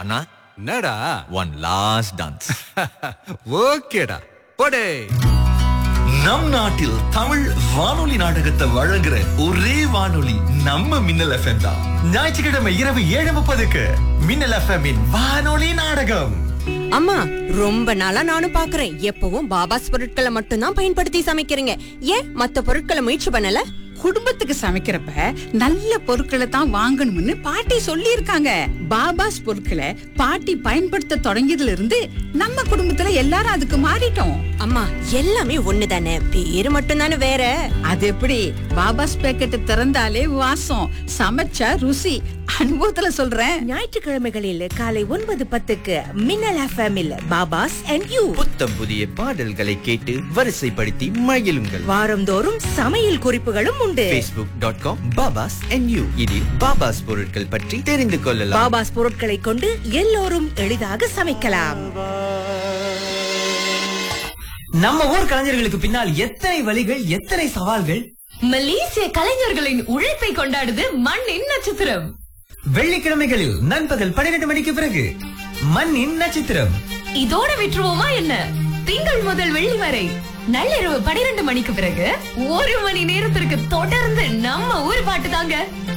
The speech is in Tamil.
அண்ணா என்னடா? One last dance. ஓகேடா, போடே. நம் நாட்டில் தமிழ் வானொலி நாடகத்தை வழங்குற ஒரே வானொலி நம்ம மின்னல் எஃப்எம் தான். ஞாயிற்றுக்கிழமை இரவு 7:30க்கு மின்னல் எஃப்எம் வானொலி நாடகம். அம்மா, ரொம்ப நாளா நானும் பாக்குறேன், எப்பவும் பாபாஸ் பொருட்களை மட்டும்தான் பயன்படுத்தி சமைக்கிறீங்க. ஏன் மத்த பொருட்களை முயற்சி பண்ணல? குடும்பத்துக்கு சமைக்கிறப்ப நல்ல பொருட்களை தான் வாங்கணும்னு பாட்டி சொல்லி இருக்காங்க. பாபாஸ் பொருட்களை பாட்டி பயன்படுத்த தொடங்கியதுல இருந்து நம்ம குடும்பத்துல எல்லாரும் அதுக்கு மாறிட்டோம். அம்மா, எல்லாமே ஒண்ணுதானே, பேரு மட்டும் தானே வேற. அது எப்படி? பாபாஸ் பேக்கெட் திறந்தாலே வாசம், சமைச்சா ருசி. அனுபவத்துல சொல்றேன். ஞாயிற்றுக்கிழமைகளில் காலை 9:10க்கு மின்னல் எஃப்எம்மில் பாபாஸ் அண்ட் யூ புத்தம் புதிய பாடல்களை கேட்டு வரிசைப்படுத்தி மகிழுங்கள். வாரந்தோறும் சமையல் குறிப்புகளும் உண்டு. facebook.com பாபாஸ் and you இதில் பாபாஸ் பொருட்கள் பற்றி தெரிந்து கொள்ளலாம். பாபாஸ் பொருட்களை கொண்டு எல்லோரும் எளிதாக சமைக்கலாம். நம்ம ஊர் கலைஞர்களுக்கு பின்னால் எத்தனை வழிகள், எத்தனை சவால்கள். மலேசிய கலைஞர்களின் உழைப்பை கொண்டாடுது மண்ணின் நட்சத்திரம். வெள்ளிக்கிழமைகளில் நண்பகல் 12 மணிக்கு பிறகு மண்ணின் நட்சத்திரம். இதோட விட்டுருவோமா என்ன? திங்கள் முதல் வெள்ளி வரை நள்ளிரவு 12 மணிக்கு பிறகு 1 மணி நேரத்திற்கு தொடர்ந்து நம்ம ஊர் பாட்டு தாங்க.